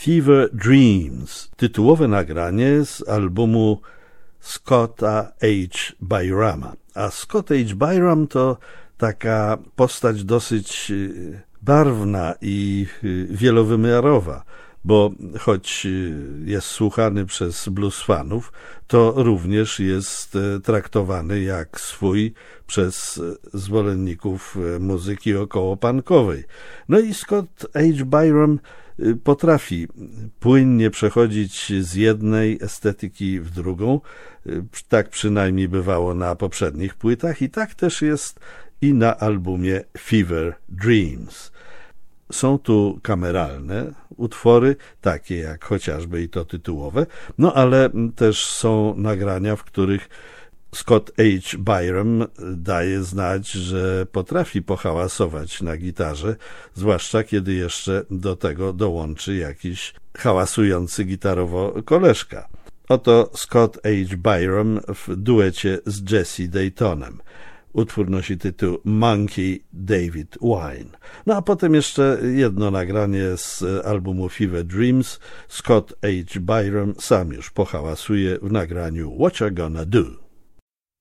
Fever Dreams, tytułowe nagranie z albumu Scotta H. Byrama. A Scott H. Byram to taka postać dosyć barwna i wielowymiarowa, bo choć jest słuchany przez blues fanów, to również jest traktowany jak swój przez zwolenników muzyki okołopunkowej. No i Scott H. Byram potrafi płynnie przechodzić z jednej estetyki w drugą. Tak przynajmniej bywało na poprzednich płytach i tak też jest i na albumie Fever Dreams. Są tu kameralne utwory, takie jak chociażby i to tytułowe, no ale też są nagrania, w których Scott H. Byram daje znać, że potrafi pohałasować na gitarze, zwłaszcza kiedy jeszcze do tego dołączy jakiś hałasujący gitarowo koleżka. Oto Scott H. Byram w duecie z Jesse Daytonem. Utwór nosi tytuł Monkey David Wine. No a potem jeszcze jedno nagranie z albumu Fever Dreams. Scott H. Byram sam już pohałasuje w nagraniu What You Gonna Do.